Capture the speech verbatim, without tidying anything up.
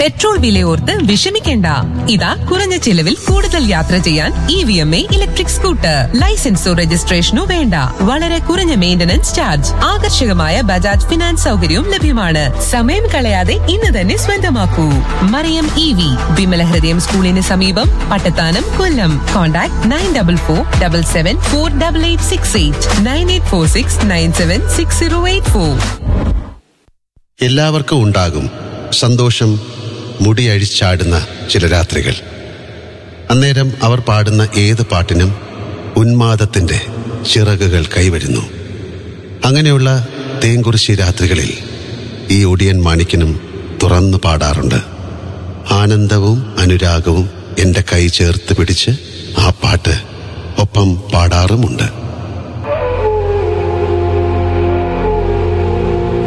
Petrol വിലയോർത്ത് വിഷമിക്കേണ്ട. ഇതാ കുറഞ്ഞ ചിലവിൽ കൂടുതൽ യാത്ര ചെയ്യാൻ E V M A electric scooter. ലൈസൻസോ രജിസ്ട്രേഷനോ വേണ്ട. വളരെ കുറഞ്ഞ മെയിന്റനൻസ് ചാർജ്. ആകർഷകമായ ബജാജ് ഫിനാൻസ് സൗകര്യവും ലഭ്യമാണ്. സമയം കളയാതെ ഇന്ന് തന്നെ സ്വന്തമാക്കൂ. മറിയം ഇ വി, വിമലഹൃദയം സ്കൂളിന് സമീപം, പട്ടത്താനം, കൊല്ലം. Contact nine double four double seven four double eight six eight nine eight four six nine seven six zero eight four. എല്ലാവർക്കും ഉണ്ടാകും സന്തോഷം മുടിയഴിച്ചാടുന്ന ചില രാത്രികൾ. അന്നേരം അവർ പാടുന്ന ഏത് പാട്ടിനും ഉന്മാദത്തിന്റെ ചിറകുകൾ കൈവരുന്നു. അങ്ങനെയുള്ള തേങ്കുറിശി രാത്രികളിൽ ഈ ഒടിയൻ മാണിക്കനും തുറന്നു പാടാറുണ്ട്. ആനന്ദവും അനുരാഗവും എന്റെ കൈ ചേർത്ത് പിടിച്ച് ആ പാട്ട് ഒപ്പം പാടാറുമുണ്ട്.